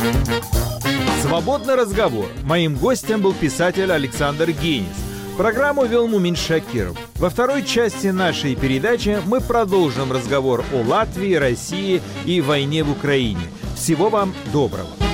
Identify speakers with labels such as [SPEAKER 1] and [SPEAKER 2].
[SPEAKER 1] Свободный разговор. Моим гостем был писатель Александр Генис. Программу вел Мумин Шакиров. Во второй части нашей передачи мы продолжим разговор о Латвии, России и войне в Украине. Всего вам доброго.